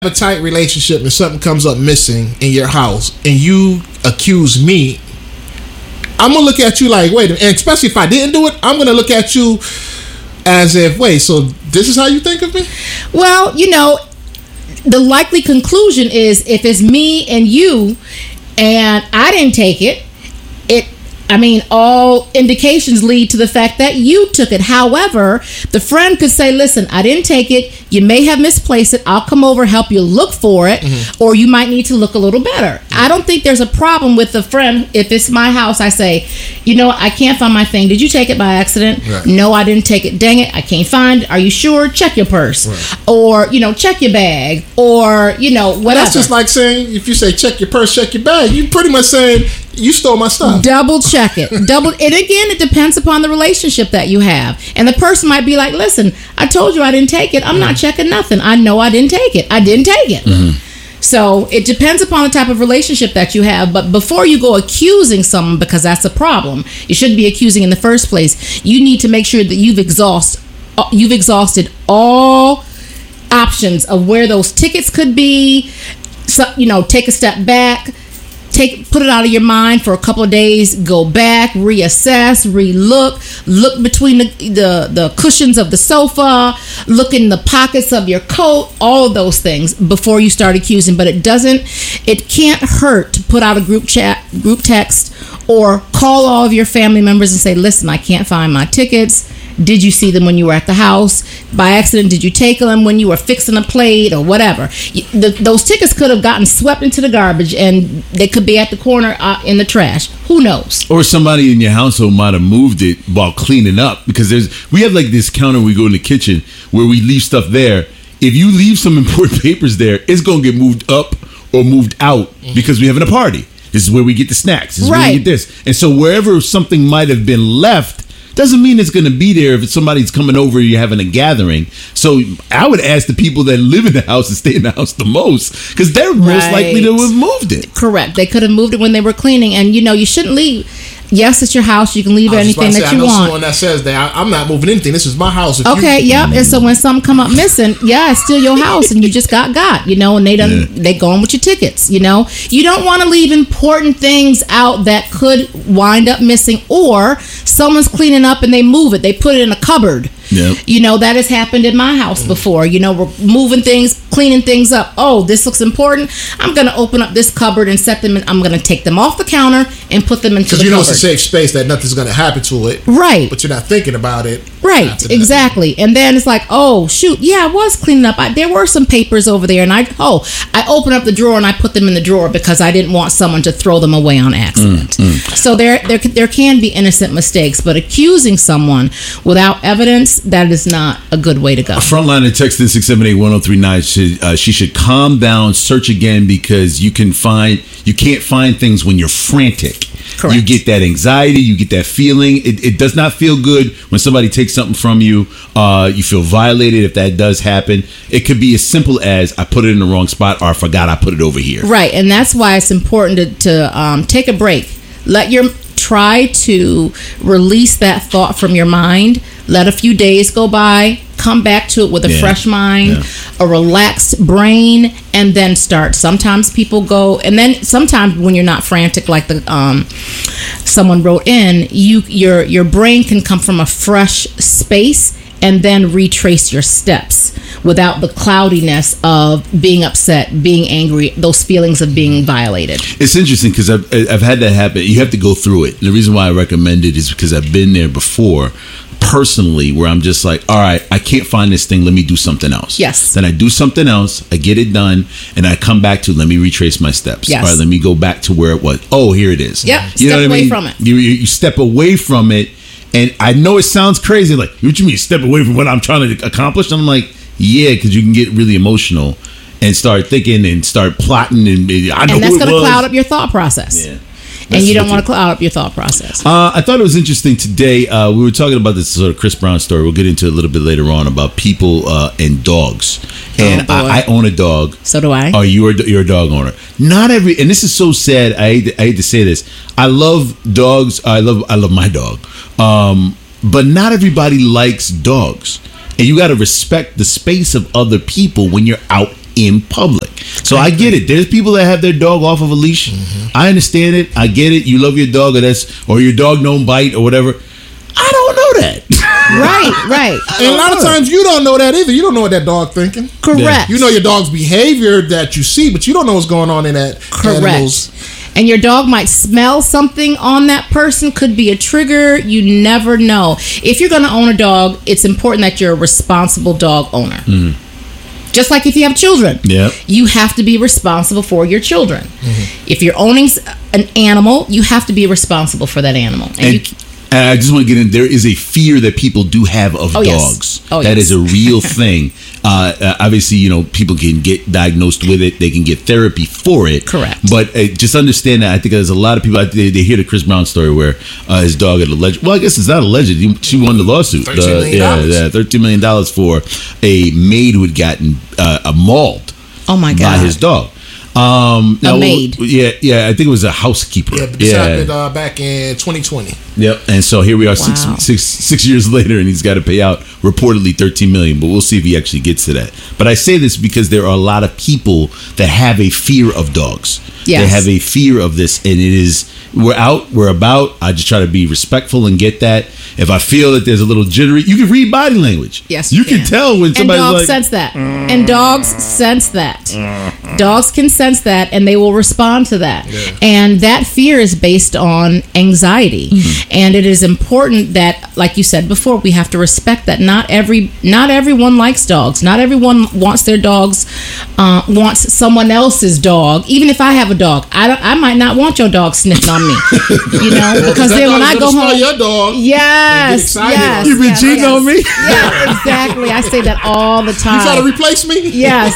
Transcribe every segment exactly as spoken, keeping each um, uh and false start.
a tight relationship and something comes up missing in your house and you accuse me, I'm gonna look at you like, wait, and especially if I didn't do it, I'm gonna look at you as if, wait, so this is how you think of me? Well, you know, the likely conclusion is if it's me and you and I didn't take it, it I mean, all indications lead to the fact that you took it. However, the friend could say, listen, I didn't take it. You may have misplaced it. I'll come over, help you look for it, mm-hmm. or you might need to look a little better. I don't think there's a problem with the friend. If it's my house, I say, you know, I can't find my thing. Did you take it by accident? Right. No, I didn't take it. Dang it, I can't find it. Are you sure? Check your purse. Right. Or, you know, check your bag. Or, you know, whatever. That's just like saying, if you say check your purse, check your bag, you pretty much saying, you stole my stuff. Double check it. Double. And again, it depends upon the relationship that you have. And the person might be like, listen, I told you I didn't take it. I'm mm-hmm. not checking nothing. I know I didn't take it. I didn't take it. Mm-hmm. So it depends upon the type of relationship that you have. But before you go accusing someone, because that's a problem, you shouldn't be accusing in the first place. You need to make sure that you've exhaust, you've exhausted all options of where those tickets could be. So, you know, take a step back. Take, put it out of your mind for a couple of days. Go back, reassess, relook. Look between the, the the cushions of the sofa. Look in the pockets of your coat. All of those things before you start accusing. But it doesn't. It can't hurt to put out a group chat, group text, or call all of your family members and say, "Listen, I can't find my tickets. Did you see them when you were at the house? By accident, did you take them when you were fixing a plate or whatever?" The, those tickets could have gotten swept into the garbage and they could be at the corner uh, in the trash. Who knows? Or somebody in your household might have moved it while cleaning up, because there's we have like this counter we go in the kitchen where we leave stuff there. If you leave some important papers there, it's going to get moved up or moved out mm-hmm. because we're having a party. This is where we get the snacks. This is right. where we get this. And so wherever something might have been left, doesn't mean it's going to be there if it's somebody's coming over, you're having a gathering. So I would ask the people that live in the house and stay in the house the most, because they're right. most likely to have moved it. Correct. They could have moved it when they were cleaning. And, you know, you shouldn't leave. Yes, it's your house. You can leave anything that say, you I know want. Someone that says that I, I'm not moving anything. This is my house. If okay, you, yep. And so when something come up missing, yeah, it's still your house, and you just got got, you know, and they done yeah. they going with your tickets. You know, you don't want to leave important things out that could wind up missing, or someone's cleaning up and they move it. They put it in a cupboard. Yep. You know, that has happened in my house before. You know, we're moving things, cleaning things up. Oh, this looks important. I'm going to open up this cupboard and set them in. I'm going to take them off the counter and put them into the cupboard. Because you know it's a safe space that nothing's going to happen to it. Right. But you're not thinking about it. Right. Exactly. And then it's like, oh, shoot. Yeah, I was cleaning up. I, there were some papers over there. And I, oh, I opened up the drawer and I put them in the drawer because I didn't want someone to throw them away on accident. Mm, mm. So there, there, there can be innocent mistakes. But accusing someone without evidence, that is not a good way to go. A frontline text in six seven eight one zero three nine. Should, uh, she should calm down, search again, because you can find you can't find things when you're frantic. Correct. You get that anxiety, you get that feeling. It, it does not feel good when somebody takes something from you. Uh, you feel violated if that does happen. It could be as simple as I put it in the wrong spot, or I forgot I put it over here. Right, and that's why it's important to, to um, take a break. Let your try to release that thought from your mind. Let a few days go by. Come back to it with a yeah. fresh mind, yeah. a relaxed brain, and then start. Sometimes people go, and then sometimes when you're not frantic, like the um, someone wrote in, you your your brain can come from a fresh space and then retrace your steps without the cloudiness of being upset, being angry, those feelings of being violated. It's interesting because I've I've had that happen. You have to go through it. The reason why I recommend it is because I've been there before. Personally, where I'm just like, all right, I can't find this thing, let me do something else. Yes. Then I do something else, I get it done, and I come back to, let me retrace my steps. Yes. All right, let me go back to where it was. Oh, here it is. Yep. You step know what away I mean? from it. You, you, you step away from it, and I know it sounds crazy, like, what you mean step away from what I'm trying to accomplish? And I'm like, yeah, because you can get really emotional and start thinking and start plotting, and I know and that's going to cloud up your thought process. Yeah. And you don't want to cloud up your thought process. Uh, I thought it was interesting today. Uh, we were talking about this sort of Chris Brown story. We'll get into it a little bit later on about people uh, and dogs. And oh, I, I own a dog. So do I. Oh, you're a, you're a dog owner. Not every, and this is so sad. I hate to, I hate to say this. I love dogs. I love I love my dog. Um, but not everybody likes dogs. And you got to respect the space of other people when you're out in public. So I get it. There's people that have their dog off of a leash. Mm-hmm. I understand it. I get it. You love your dog, or that's or your dog don't bite or whatever. I don't know that. Right, right. And a lot of times you don't know that either. You don't know what that dog thinking. Correct. Yeah. You know your dog's behavior that you see, but you don't know what's going on in that Correct. Animal's. And your dog might smell something on that person, could be a trigger. You never know. If you're going to own a dog, it's important that you're a responsible dog owner. Mm. Just like if you have children, yep. you have to be responsible for your children. Mm-hmm. If you're owning an animal, you have to be responsible for that animal. And, and, you, and I just want to get in, there is a fear that people do have of oh, dogs. Yes. Oh, that yes. is a real thing. Uh, uh, obviously, you know, people can get diagnosed with it. They can get therapy for it. Correct. But uh, just understand that I think there's a lot of people, they, they hear the Chris Brown story where uh, his dog had alleged, well, I guess it's not alleged. She won the lawsuit. thirteen million dollars. Uh, yeah, yeah, thirteen million dollars for a maid who had gotten uh, mauled oh my God. by his dog. Um, now, a maid. Yeah, yeah, I think it was a housekeeper. Yeah, but this yeah. happened uh, back in twenty twenty. Yep. And so here we are, Wow. six, six, six years later, and he's got to pay out reportedly thirteen million dollars. But we'll see if he actually gets to that. But I say this because there are a lot of people that have a fear of dogs. Yes. They have a fear of this, and it is we're out, we're about. I just try to be respectful and get that. If I feel that there's a little jittery, you can read body language. Yes, you, you can. can tell when and somebody's dogs like, sense that, and dogs sense that. Dogs can sense that, and they will respond to that. Yeah. And that fear is based on anxiety, mm-hmm. and it is important that, like you said before, we have to respect that. Not every, not everyone likes dogs. Not everyone wants their dogs, uh, wants someone else's dog. Even if I have a dog, I don't, I might not want your dog sniffing on me. You know, because then when I go home, your dog. Yes, yes, You've been yes, cheating yes. on me? Yeah, exactly. I say that all the time. You trying to replace me? Yes.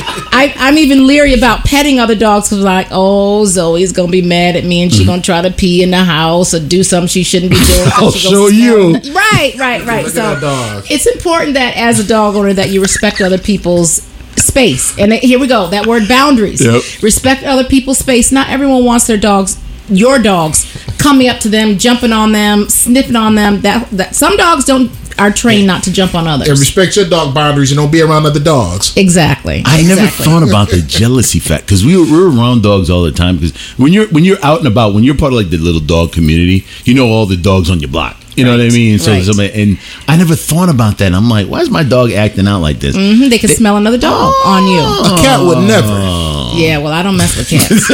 I, I'm even leery about petting other dogs because, like, oh, Zoe's going to be mad at me and she's mm-hmm. going to try to pee in the house or do something she shouldn't be doing. I'll show you. Right, right, right. Look so at that dog. It's important that as a dog owner that you respect other people's space. And here we go. That word boundaries. Yep. Respect other people's space. Not everyone wants their dogs, your dogs, coming up to them, jumping on them, sniffing on them. That that some dogs don't are trained not to jump on others. And respect your dog boundaries and don't be around other dogs. Exactly. I exactly. never thought about the jealousy fact because we were, we were around dogs all the time. Because when you're when you're out and about, when you're part of like the little dog community, you know all the dogs on your block. You know right. what I mean? So right. somebody, and I never thought about that. I'm like, why is my dog acting out like this? Mm-hmm. They can they, smell another dog oh, on you. A cat would never. Yeah, well, I don't mess with cats.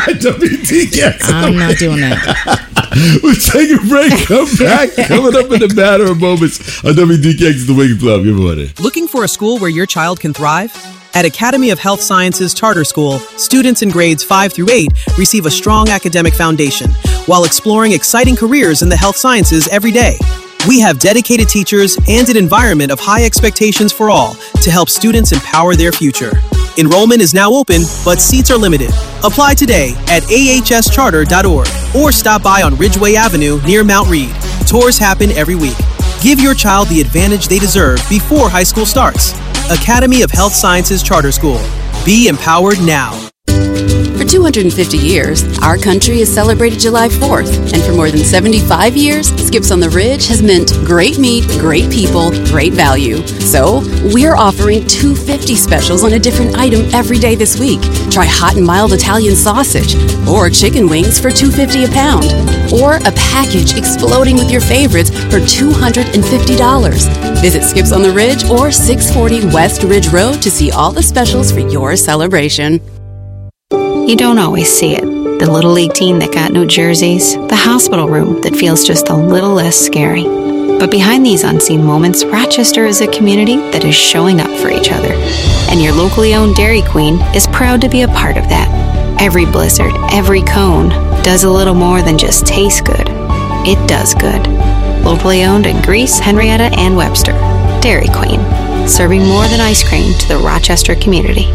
W D cats. I'm not doing that. We'll take a break. Come back. Coming up in a matter of moments on W D K X, the Wake Club. Good morning. Looking for a school where your child can thrive? At Academy of Health Sciences Charter School, students in grades five through eight receive a strong academic foundation while exploring exciting careers in the health sciences every day. We have dedicated teachers and an environment of high expectations for all to help students empower their future. Enrollment is now open, but seats are limited. Apply today at a h s charter dot org or stop by on Ridgeway Avenue near Mount Reed. Tours happen every week. Give your child the advantage they deserve before high school starts. Academy of Health Sciences Charter School. Be empowered now. For two hundred fifty years, our country has celebrated July fourth. And for more than seventy-five years, Skips on the Ridge has meant great meat, great people, great value. So, we're offering two dollars and fifty cents specials on a different item every day this week. Try hot and mild Italian sausage, or chicken wings for two dollars and fifty cents a pound, or a package exploding with your favorites for two hundred fifty dollars. Visit Skips on the Ridge or six forty West Ridge Road to see all the specials for your celebration. You don't always see it. The Little League team that got no jerseys, the hospital room that feels just a little less scary. But behind these unseen moments, Rochester is a community that is showing up for each other. And your locally owned Dairy Queen is proud to be a part of that. Every blizzard, every cone does a little more than just taste good. It does good. Locally owned in Greece, Henrietta, and Webster. Dairy Queen, serving more than ice cream to the Rochester community.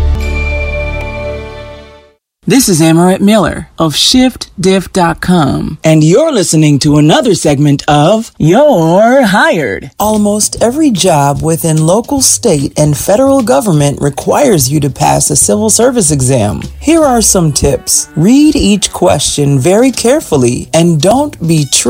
This is Amaret Miller of shift diff dot com, and you're listening to another segment of You're Hired. Almost every job within local, state, and federal government requires you to pass a civil service exam. Here are some tips. Read each question very carefully and don't be tricked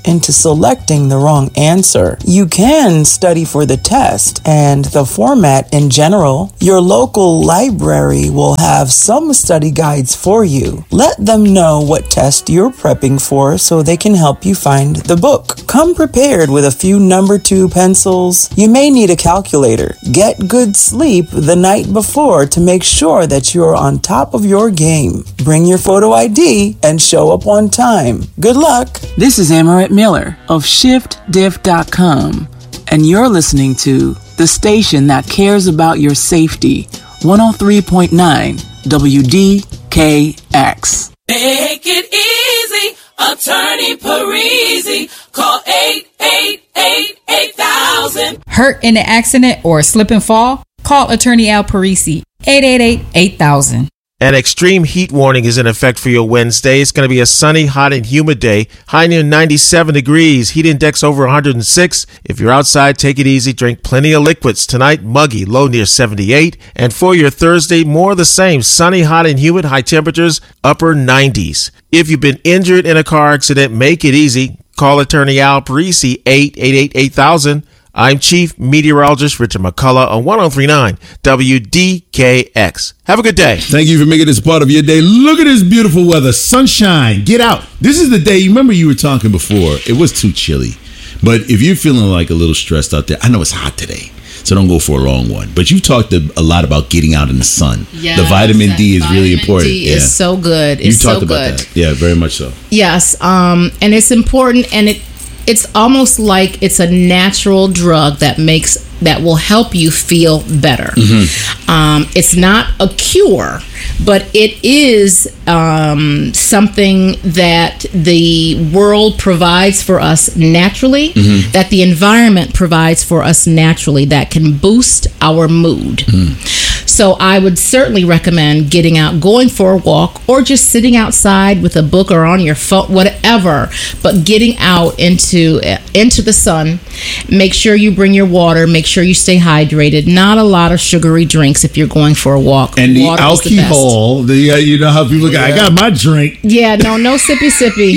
into selecting the wrong answer. You can study for the test and the format in general. Your local library will have some study guides for you. Let them know what test you're prepping for so they can help you find the book. Come prepared with a few number two pencils. You may need a calculator. Get good sleep the night before to make sure that you're on top of your game. Bring your photo I D and show up on time. Good luck. This is Amaret Miller of shift diff dot com, and you're listening to the station that cares about your safety, one oh three point nine W D K X. Make it easy, Attorney Parisi. Call eight eight eight, eight thousand. Hurt in an accident or slip and fall? Call Attorney Al Parisi, eight eight eight, eight thousand. An extreme heat warning is in effect for your Wednesday. It's going to be a sunny, hot, and humid day. High near ninety-seven degrees. Heat index over one hundred six. If you're outside, take it easy. Drink plenty of liquids. Tonight, muggy, low near seventy-eight. And for your Thursday, more of the same. Sunny, hot, and humid. High temperatures, upper nineties. If you've been injured in a car accident, make it easy. Call Attorney Al Parisi, eight eight eight, eight thousand. I'm Chief Meteorologist Richard McCullough on one oh three point nine W D K X. Have a good day. Thank you for making this part of your day. Look at this beautiful weather. Sunshine. Get out. This is the day. You remember you were talking before. It was too chilly. But if you're feeling like a little stressed out there, I know it's hot today, so don't go for a long one. But you talked a, a lot about getting out in the sun. Yes, the vitamin D is really important. D yeah. is so good. It's you talked so about good. that. Yeah, very much so. Yes, um, and it's important, and it it's almost like it's a natural drug that makes that will help you feel better. Mm-hmm. Um, it's not a cure, but it is um, something that the world provides for us naturally, mm-hmm. that the environment provides for us naturally, that can boost our mood. Mm. So I would certainly recommend getting out, going for a walk, or just sitting outside with a book or on your phone, whatever, but getting out into into the sun. Make sure you bring your water. Make sure you stay hydrated. Not a lot of sugary drinks if you're going for a walk. And the Water is the best. alcohol, the, uh, you know how people go, I got my drink. Yeah, no, no sippy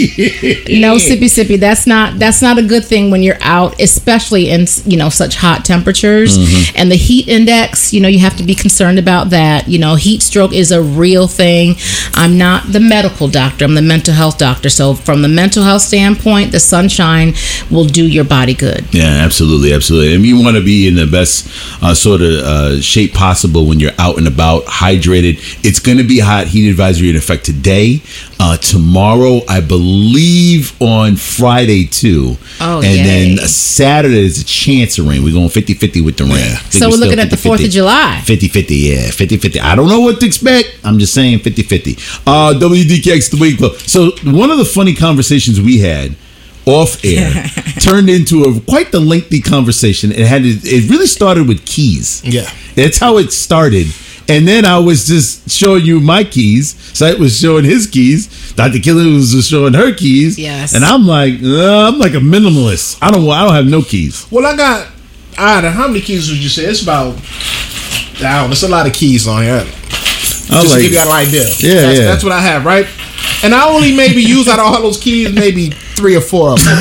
sippy, no sippy sippy. That's not that's not a good thing when you're out, especially in you know such hot temperatures. Mm-hmm. And the heat index, you know, you have to be concerned about that. You know, heat stroke is a real thing. I'm not the medical doctor. I'm the mental health doctor. So from the mental health standpoint, the sunshine will do your body good. Yeah, absolutely, absolutely. And you want to be in the best uh, sort of uh, shape possible when you're out and about, hydrated. It's going to be hot. Heat advisory in effect today, uh, tomorrow, I believe on Friday too. Oh, and yay. then Saturday is a chance of rain. We're going fifty-fifty with the rain. Yeah. So we're looking at the fourth of July. fifty-fifty, yeah, fifty-fifty. I don't know what to expect. I'm just saying fifty-fifty. Uh, W D K X, the Wake Club. So one of the funny conversations we had off air turned into a quite the lengthy conversation. It had it really started with keys. Yeah, that's how it started. And then I was just showing you my keys. Sight was showing his keys. Doctor Killen was just showing her keys. Yes. And I'm like, uh, I'm like a minimalist. I don't. I don't have no keys. Well, I got. I don't know, how many keys would you say? It's about. I don't know. It's a lot of keys on here. Just like, to give you an idea. Yeah, that's, yeah. That's what I have, right? And I only maybe use out of all those keys, maybe three or four of them.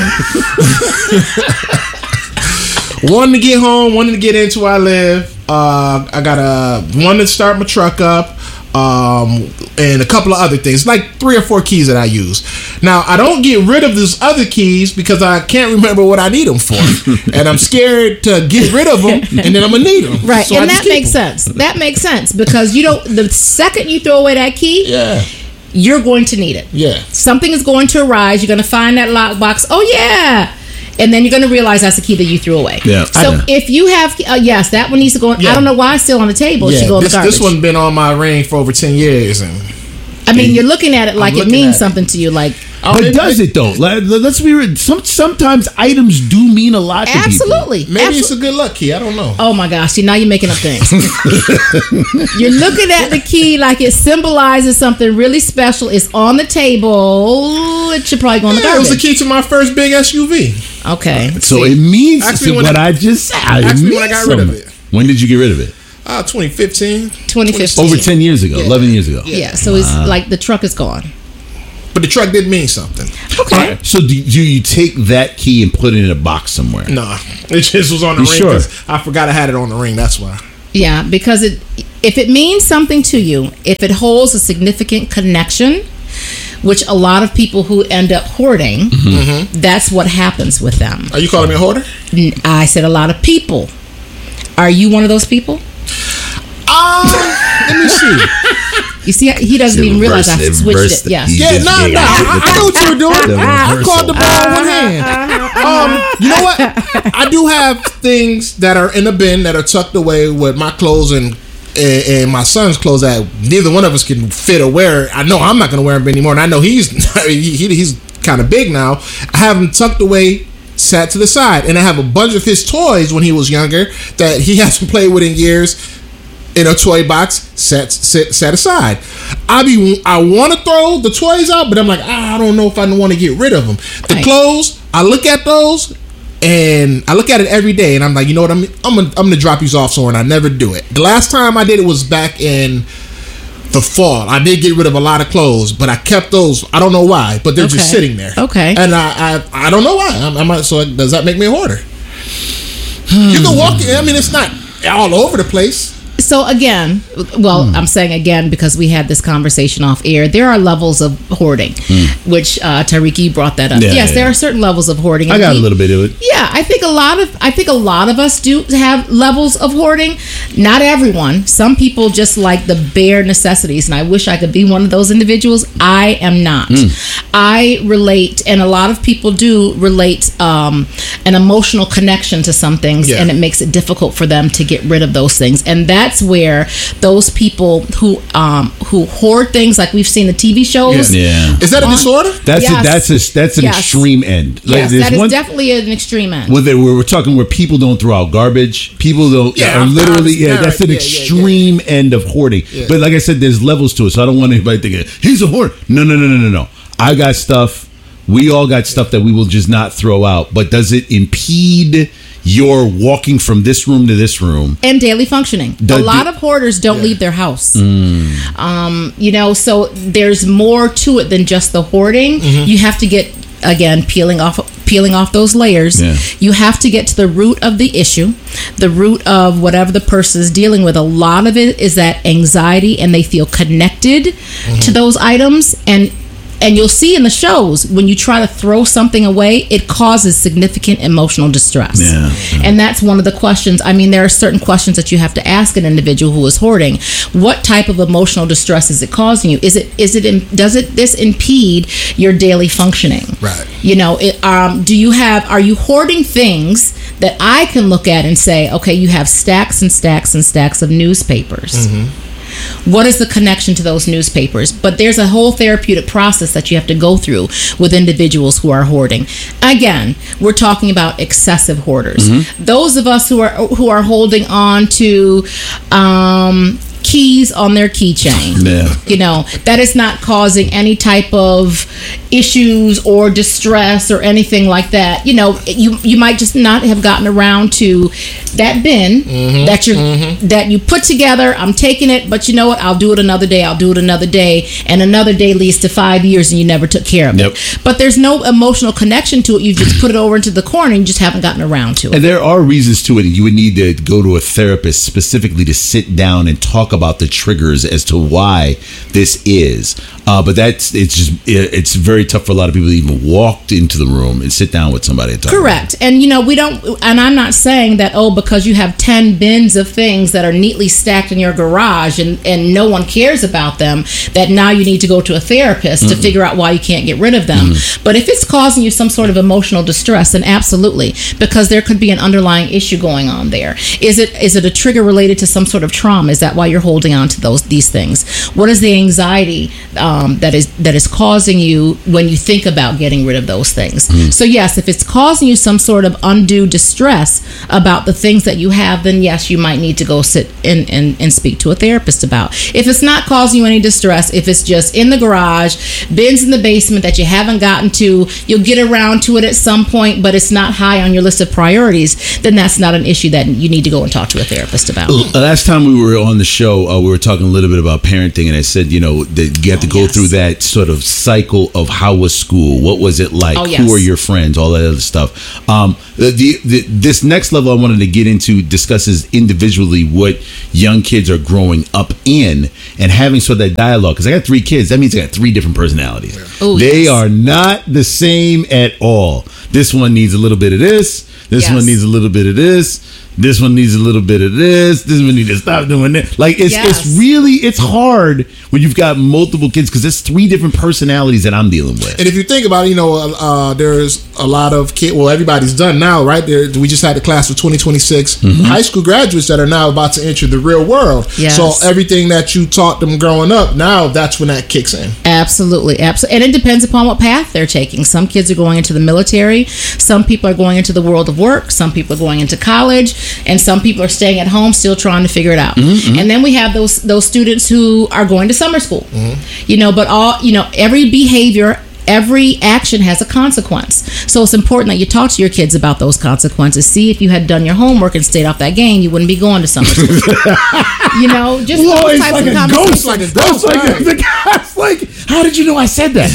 One to get home, one to get into where I live. Uh, I got a one to start my truck up, um, and a couple of other things. Like three or four keys that I use. Now I don't get rid of those other keys because I can't remember what I need them for, and I'm scared to get rid of them, and then I'm gonna need them. Right, so and I that just keep makes them. sense. That makes sense because you don't. The second you throw away that key, Yeah. you're going to need it. Yeah. Something is going to arise. You're going to find that lockbox. Oh yeah. And then you're going to realize that's the key that you threw away. Yeah, so if you have, uh, yes, that one needs to go. Yeah. I don't know why it's still on the table. It Yeah, should go in the this, garbage. this one's been on my ring for over ten years, and I mean, you're looking at it like it looking means at it. something to you. Like, But it- does it though? Let, let's be real. Some, sometimes items do mean a lot to people. absolutely, maybe Absol- it's a good luck key. I don't know. Oh my gosh! See, now you're making up things. You're looking at the key like it symbolizes something really special. It's on the table. It should probably go in the Yeah, it garbage. was the key to my first big S U V. Okay. So it means Ask me so when what I- I just said. ask it me when I means got rid of something. it. When did you get rid of it? Uh, twenty fifteen. twenty fifteen. Over ten years ago, Yeah. eleven years ago. Yeah. So it's like the truck is gone. but the truck did mean something. Okay. Right. So do, do you take that key and put it in a box somewhere? No, it just was on the You ring. sure? 'Cause I forgot I had it on the ring. That's why. Yeah, because it if it means something to you, if it holds a significant connection, which a lot of people who end up hoarding, Mm-hmm. that's what happens with them. Are you calling me a hoarder? N- I said a lot of people. Are you one of those people? Um, let me see. You see, he doesn't even realize I Reverse- switched reverse it. the- Yes. he Yeah, just no, gave no. it I, I know what you were doing. The I reversal. caught the ball in one hand. Um, you know what? I do have things that are in a bin that are tucked away with my clothes and and, and my son's clothes that neither one of us can fit or wear. I know I'm not going to wear them anymore, and I know he's he, he, he's kind of big now. I have them tucked away, sat to the side, and I have a bunch of his toys when he was younger that he hasn't played with in years in a toy box set set set aside. I be I want to throw the toys out, but I'm like, ah, I don't know if I want to get rid of them. The Right. clothes, I look at those and I look at it every day, and I'm like, you know what, I'm I'm gonna, I'm gonna drop these off somewhere, and I never do it. The last time I did it was back in the fall. I did get rid of a lot of clothes, but I kept those. I don't know why, but they're just Okay. sitting there. Okay. and I I, I don't know why. I'm, I'm not, so does that make me a hoarder? You can walk. I mean, it's not all over the place. So again, well, Hmm. I'm saying again because we had this conversation off air. There are levels of hoarding, which uh, Tariki brought that up. Hmm. Yeah, yes, yeah, there yeah. are certain levels of hoarding. I And got a we- little bit of it. Yeah, I think a lot of I think a lot of us do have levels of hoarding. Not everyone. Some people just like the bare necessities, and I wish I could be one of those individuals. I am not. I relate, and a lot of people do relate um, an emotional connection to some things, Yeah. and it makes it difficult for them to get rid of those things. And that's where those people who um, who hoard things, like we've seen the T V shows. Yeah. Is that a On- disorder? That's Yes. a, that's a, that's an Yes. extreme end. Like, Yes, there's that is one- definitely an extreme end. Well, there, where we're talking where people don't throw out garbage. People don't. Yeah, are I'm- literally. I'm- Yeah, yeah, that's an yeah, yeah, yeah. extreme end of hoarding. Yeah. But like I said, there's levels to it. So I don't want anybody thinking he's a hoarder. No, no, no, no, no, no. I got stuff. We all got stuff that we will just not throw out. But does it impede your walking from this room to this room? And daily functioning. The- a lot the- of hoarders don't Yeah. leave their house. Mm. Um, you know, so there's more to it than just the hoarding. Mm-hmm. You have to get again peeling off peeling off those layers. Yeah. You have to get to the root of the issue, the root of whatever the person is dealing with. A lot of it is that anxiety, and they feel connected Mm-hmm. to those items. And and you'll see in the shows when you try to throw something away, it causes significant emotional distress. Yeah. And that's one of the questions. I mean, there are certain questions that you have to ask an individual who is hoarding. What type of emotional distress is it causing you? Is it is it im- does it this impede your daily functioning? Right. You know, it, um, do you have are you hoarding things that I can look at and say, okay, you have stacks and stacks and stacks of newspapers. What is the connection to those newspapers? But there's a whole therapeutic process that you have to go through with individuals who are hoarding. Again, we're talking about excessive hoarders. Those of us who are who are holding on to um, keys on their keychain, Yeah. you know, that is not causing any type of issues or distress or anything like that. You know, you you might just not have gotten around to that bin that you that you put together. I'm taking it, but you know what? I'll do it another day. I'll do it another day, and another day leads to five years, and you never took care of Yep. it. But there's no emotional connection to it. You just put it over into the corner, and you just haven't gotten around to it. And there are reasons to it, and you would need to go to a therapist specifically to sit down and talk about the triggers as to why this is. Uh, but that's it's just it, it's very tough for a lot of people to even walk into the room and sit down with somebody and talk. Correct. And you know, we don't, and I'm not saying that, oh, because you have ten bins of things that are neatly stacked in your garage and, and no one cares about them, that now you need to go to a therapist Mm-hmm. to figure out why you can't get rid of them. But if it's causing you some sort of emotional distress, then absolutely, because there could be an underlying issue going on there. Is it is it a trigger related to some sort of trauma? Is that why you're holding on to those these things? What is the anxiety um, that is that is causing you when you think about getting rid of those things. Mm. So yes, if it's causing you some sort of undue distress about the things that you have, then yes, you might need to go sit and, and, and speak to a therapist about. If it's not causing you any distress, if it's just in the garage, bins in the basement that you haven't gotten to, you'll get around to it at some point, but it's not high on your list of priorities, then that's not an issue that you need to go and talk to a therapist about. Last time we were on the show, uh, we were talking a little bit about parenting, and I said, you know, that you have to go yes. through that sort of cycle of how was school, what was it like, oh, yes. who are your friends, all that other stuff. Um, the, the this next level I wanted to get into discusses individually what young kids are growing up in and having sort of that dialogue. Because I got three kids, that means I got three different personalities. Oh, they yes. are not the same at all. This one needs a little bit of this. This yes. one needs a little bit of this. This one needs a little bit of this. This one needs to stop doing that. Like it's yes. it's really it's hard when you've got multiple kids because there's three different personalities that I'm dealing with. And if you think about it, you know, uh, there's a lot of kids. Well, everybody's done now, right? There, we just had the class of twenty twenty-six mm-hmm. high school graduates that are now about to enter the real world. Yes. So everything that you taught them growing up, now that's when that kicks in. Absolutely, absolutely, and it depends upon what path they're taking. Some kids are going into the military. Some people are going into the world of work. Some people are going into college. And some people are staying at home still trying to figure it out. Mm-hmm. And then we have those those students who are going to summer school. Mm-hmm. You know, but all, you know, every behavior, every action has a consequence. So it's important that you talk to your kids about those consequences. See, if you had done your homework and stayed off that game, you wouldn't be going to summer school. You know, just Whoa, those it's types like of a conversations. ghost, like a ghost, like right. the guy's like, how did you know I said that?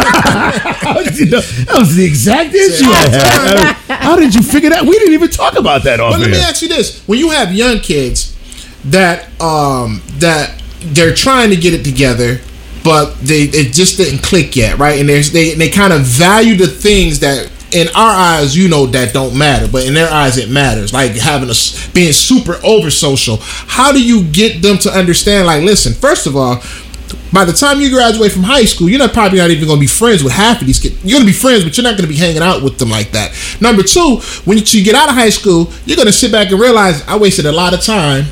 you know, that was the exact issue I had. How did you figure that? We didn't even talk about that off But let here. me ask you this: when you have young kids that um that they're trying to get it together, but they it just didn't click yet, right? And there's they they kind of value the things that in our eyes, you know, that don't matter, but in their eyes it matters, like having a being super over social. How do you get them to understand, like, listen, first of all, by the time you graduate from high school, you're not probably not even going to be friends with half of these kids. You're going to be friends, but you're not going to be hanging out with them like that. Number two, when you get out of high school, you're going to sit back and realize I wasted a lot of time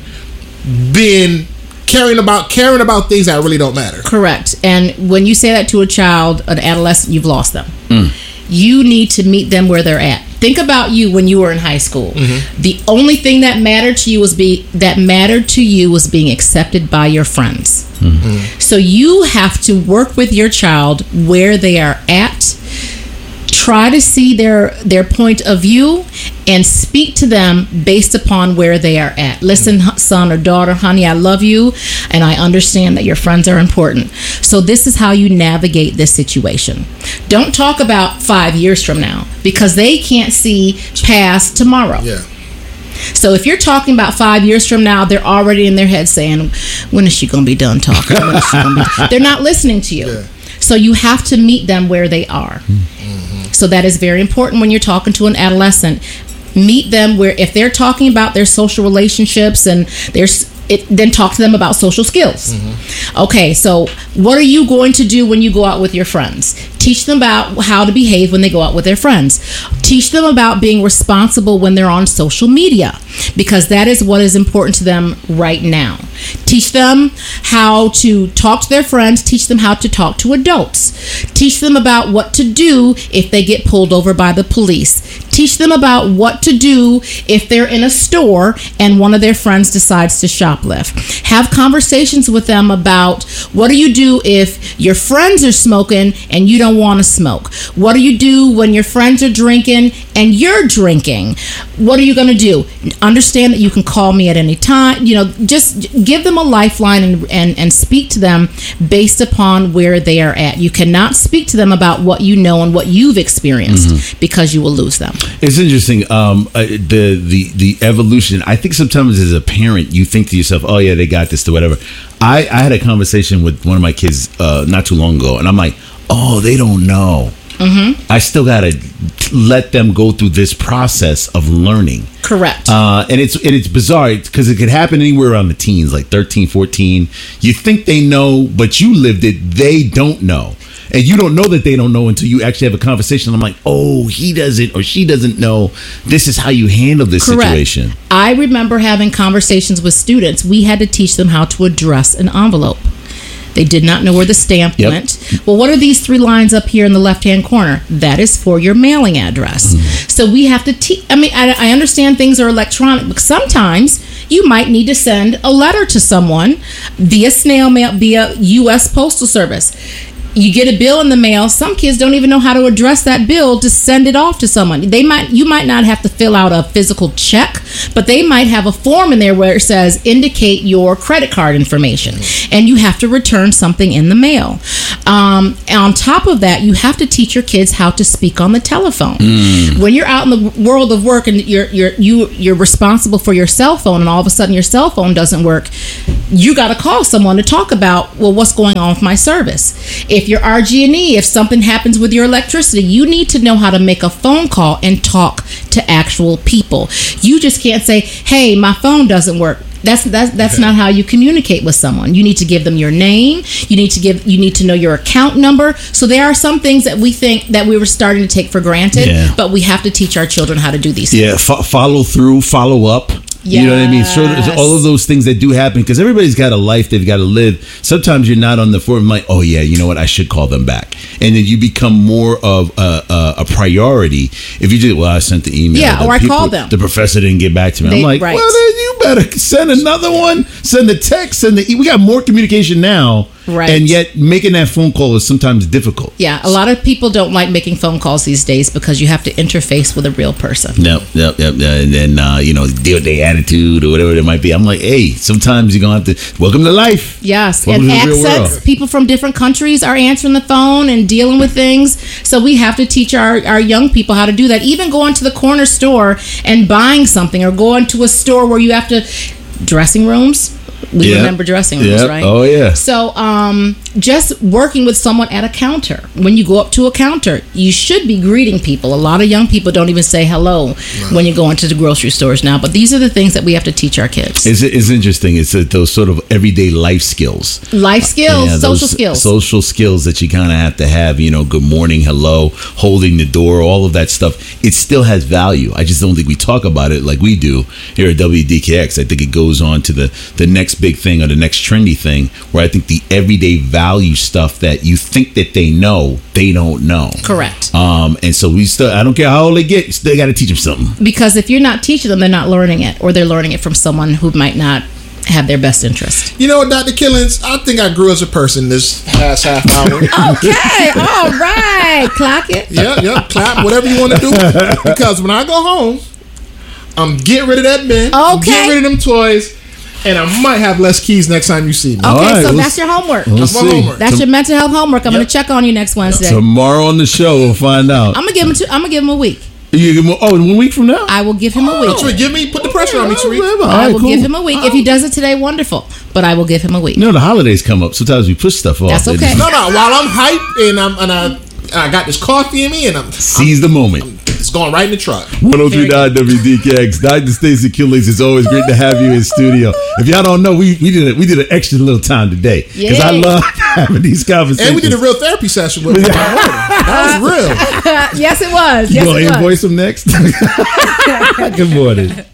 being caring about caring about things that really don't matter. Correct. And when you say that to a child, an adolescent, you've lost them. Mm. You need to meet them where they're at. Think about you when you were in high school. Mm-hmm. The only thing that mattered to you was be that mattered to you was being accepted by your friends. Mm-hmm. So you have to work with your child where they are at. Try to see their their point of view and speak to them based upon where they are at. Listen, son or daughter, honey, I love you, and I understand that your friends are important. So this is how you navigate this situation. Don't talk about five years from now because they can't see past tomorrow. Yeah. So if you're talking about five years from now, they're already in their head saying, when is she going to be done talking? When is she gonna be? They're not listening to you. Yeah. So you have to meet them where they are. Mm-hmm. So that is very important when you're talking to an adolescent. Meet them where, if they're talking about their social relationships and there's it, then talk to them about social skills. Mm-hmm. Okay, so what are you going to do when you go out with your friends? Teach them about how to behave when they go out with their friends. Teach them about being responsible when they're on social media, because that is what is important to them right now. Teach them how to talk to their friends. Teach them how to talk to adults. Teach them about what to do if they get pulled over by the police. Teach them about what to do if they're in a store and one of their friends decides to shoplift. Have conversations with them about, what do you do if your friends are smoking and you don't want to smoke? What do you do when your friends are drinking and you're drinking? What are you going to do? Understand that you can call me at any time. You know, just give them a lifeline and, and, and speak to them based upon where they are at. You cannot speak to them about what you know and what you've experienced, mm-hmm. because you will lose them. It's interesting. Um, uh, the the the evolution. I think sometimes as a parent, you think to yourself, "Oh yeah, they got this," to whatever. I, I had a conversation with one of my kids uh, not too long ago, and I'm like, "Oh, they don't know." Mm-hmm. I still gotta let them go through this process of learning. Correct. Uh, and it's and it's bizarre because it could happen anywhere around the teens, like thirteen, fourteen. You think they know, but you lived it. They don't know. And you don't know that they don't know until you actually have a conversation. I'm like, oh, he doesn't or she doesn't know. This is how you handle this Correct. situation. I remember having conversations with students. We had to teach them how to address an envelope. They did not know where the stamp Yep. went. Well, what are these three lines up here in the left-hand corner? That is for your mailing address. Mm-hmm. So we have to teach. I mean, I, I understand things are electronic, but sometimes you might need to send a letter to someone via snail mail, via U S Postal Service. You get a bill in the mail. Some kids don't even know how to address that bill to send it off to someone. They might, you might not have to fill out a physical check, but they might have a form in there where it says indicate your credit card information, and you have to return something in the mail. Um, on top of that, you have to teach your kids how to speak on the telephone. Mm. When you're out in the world of work and you're you're you you're responsible for your cell phone, and all of a sudden your cell phone doesn't work, you got to call someone to talk about, well, what's going on with my service. If you're R G and E, if something happens with your electricity, you need to know how to make a phone call and talk to actual people. You just can't say, hey, my phone doesn't work. That's that's that's not how you communicate with someone. You need to give them your name. You need to give you need to know your account number. So there are some things that we think that we were starting to take for granted, Yeah. but we have to teach our children how to do these Yeah, things. fo- follow through, follow up. You know what I mean? Sort of, all of those things that do happen, because everybody's got a life they've got to live. Sometimes you're not on the form like, oh yeah, you know what? I should call them back, and then you become more of a, a, a priority if you just, well, I sent the email. Yeah, the or I people- called them. The professor didn't get back to me. They- I'm like, right. well, then you better send another one. Send the text. Send the. We got more communication now, Right. and yet making that phone call is sometimes difficult. Yeah, a lot of people don't like making phone calls these days because you have to interface with a real person. Yep, yep, yep. And then, uh, you know, deal with their attitude or whatever it might be. I'm like, hey, sometimes you're going to have to, welcome to life. Yes, Welcome and to the real accents. world. People from different countries are answering the phone and dealing with things. So we have to teach our, our young people how to do that. Even going to the corner store and buying something, or going to a store where you have to, dressing rooms. We Yep. remember dressing rooms, Yep. right? Oh, yeah. So, um, just working with someone at a counter. When you go up to a counter, you should be greeting people. A lot of young people don't even say hello when you go into the grocery stores now. But these are the things that we have to teach our kids. It's, it's interesting. It's uh, those sort of everyday life skills. Life skills, Yeah, social those skills. Social skills that you kind of have to have, you know, good morning, hello, holding the door, all of that stuff. It still has value. I just don't think we talk about it like we do here at W D K X. I think it goes on to the, the next big thing or the next trendy thing, where I think the everyday value stuff that you think that they know, they don't know. Correct. Um, and so we still, I don't care how old they get, you still got to teach them something. Because if you're not teaching them, they're not learning it, or they're learning it from someone who might not have their best interest. You know what, Doctor Killings? I think I grew as a person this past half hour. Okay, all right. Clock it. Yeah, yeah, clap, whatever you want to do. Because when I go home, I'm getting rid of that bin. I'm Okay. getting rid of them toys. And I might have less keys next time you see me. Okay, All right, so we'll that's your homework. We'll That's my see. homework. That's Tom- your mental health homework. I'm Yep. going to check on you next Wednesday. Tomorrow on the show, we'll find out. I'm gonna give him. Two, I'm gonna give him a week. You give him, oh, in one week from now? I will give him a week. Tariq, give me, put the pressure on me, Tariq. Whatever. All I right, will cool. give him a week. If he does it today, wonderful. But I will give him a week. You know, the holidays come up. Sometimes we push stuff off. That's It okay. just- No, no. While I'm hyped and I'm and I, and I got this coffee in me and I'm, Seize the moment. it's going right in the truck. one oh three point nine W D K X. Doctor Stacey Killings, it's always great to have you in studio. If y'all don't know, we, we did a, we did an extra little time today because I Yeah. love having these conversations. And we did a real therapy session with him. That was real. yes, it was. You Yes, gonna it was. invoice them next? Good morning.